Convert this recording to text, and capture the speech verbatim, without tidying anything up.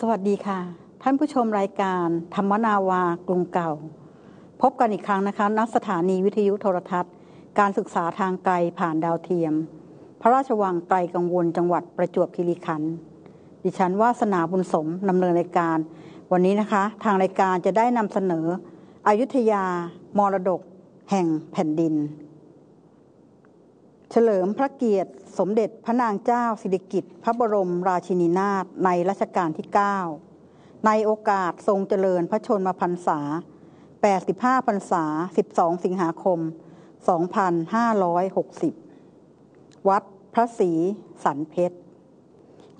สวัสดีค่ะท่านผู้ชมรายการธรรมนาวากรุงเก่าพบกันอีกครั้งนะคะณสถานีวิทยุโทรทัศน์การศึกษาทางไกลผ่านดาวเทียมพระราชวังไกลกังวลจังหวัดประจวบคีรีขันธ์ดิฉันวาสนาบุญสมดำเนินรายการวันนี้นะคะทางรายการจะได้นำเสนออยุธยามรดกแห่งแผ่นดินเฉลิมพระเกียรติสมเด็จพระนางเจ้าสิริกิติ์พระบรมราชินีนาถในรัชกาลที่เก้าในโอกาสทรงเจริญพระชนมพรรษาแปดสิบห้าพรรษาสิบสองสิงหาคมสองพันห้าร้อยหกสิบวัดพระศรีสันเพชร